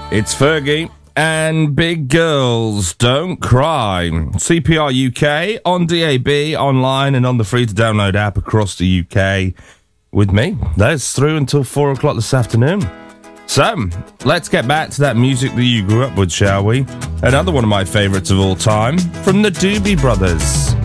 It's Fergie and Big Girls Don't Cry. CPR UK on DAB, online and on the free-to-download app across the UK with me. That's through until 4 o'clock this afternoon. So, let's get back to that music that you grew up with, shall we? Another one of my favourites of all time, from the Doobie Brothers.